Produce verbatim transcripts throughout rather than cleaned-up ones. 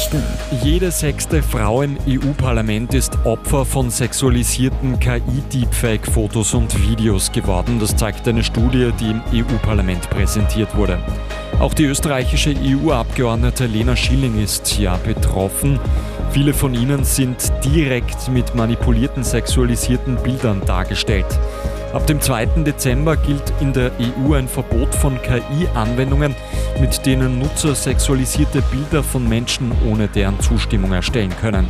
Nachrichten. Jede sechste Frau im E U-Parlament ist Opfer von sexualisierten K I-Deepfake-Fotos und Videos geworden. Das zeigt eine Studie, die im E U-Parlament präsentiert wurde. Auch die österreichische E U-Abgeordnete Lena Schilling ist ja betroffen. Viele von ihnen sind direkt mit manipulierten sexualisierten Bildern dargestellt. Ab dem zweiten Dezember gilt in der E U ein Verbot von K I-Anwendungen, mit denen Nutzer sexualisierte Bilder von Menschen ohne deren Zustimmung erstellen können.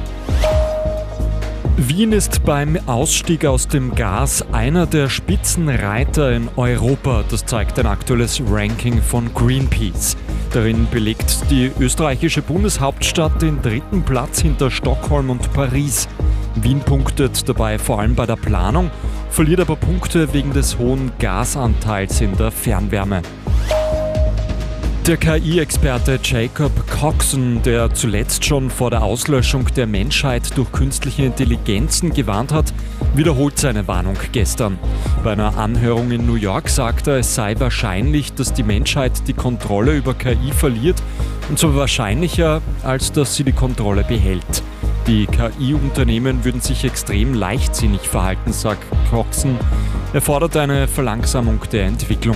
Wien ist beim Ausstieg aus dem Gas einer der Spitzenreiter in Europa. Das zeigt ein aktuelles Ranking von Greenpeace. Darin belegt die österreichische Bundeshauptstadt den dritten Platz hinter Stockholm und Paris. Wien punktet dabei vor allem bei der Planung, verliert aber Punkte wegen des hohen Gasanteils in der Fernwärme. Der K I-Experte Jacob Coxon, der zuletzt schon vor der Auslöschung der Menschheit durch künstliche Intelligenzen gewarnt hat, wiederholt seine Warnung gestern. Bei einer Anhörung in New York sagte er, es sei wahrscheinlich, dass die Menschheit die Kontrolle über K I verliert, und zwar wahrscheinlicher, als dass sie die Kontrolle behält. Die K I-Unternehmen würden sich extrem leichtsinnig verhalten, sagt Coxon. Er fordert eine Verlangsamung der Entwicklung.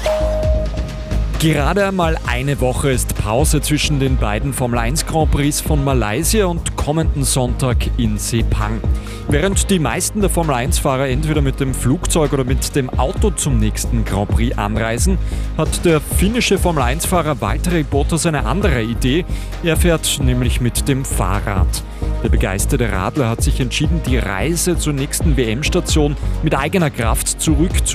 Gerade einmal eine Woche ist Pause zwischen den beiden Formel eins Grand Prix von Malaysia und kommenden Sonntag in Sepang. Während die meisten der Formel eins Fahrer entweder mit dem Flugzeug oder mit dem Auto zum nächsten Grand Prix anreisen, hat der finnische Formel eins Fahrer Valtteri Bottas eine andere Idee. Er fährt nämlich mit dem Fahrrad. Der begeisterte Radler hat sich entschieden, die Reise zur nächsten W M-Station mit eigener Kraft zurückzuführen.